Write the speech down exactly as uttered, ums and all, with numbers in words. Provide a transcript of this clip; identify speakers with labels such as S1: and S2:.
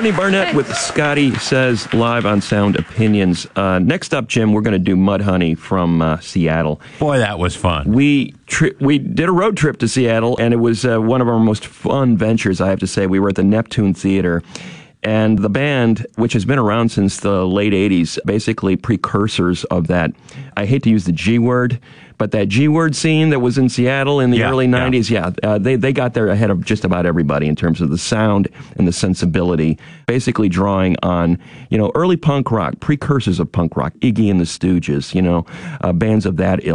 S1: Tony Barnett with Scotty Says Live on Sound Opinions. Uh, next up, Jim, we're going to do Mudhoney from uh, Seattle.
S2: Boy, that was fun.
S1: We tri- we did a road trip to Seattle, and it was uh, one of our most fun ventures, I have to say. We were at the Neptune Theater. And the band, which has been around since the late eighties, basically precursors of that, I hate to use the G word, but that G word scene that was in Seattle in the
S2: yeah,
S1: early nineties, yeah, yeah uh, they, they got there ahead of just about everybody in terms of the sound and the sensibility, basically drawing on, you know, early punk rock, precursors of punk rock, Iggy and the Stooges, you know, uh, bands of that ilk.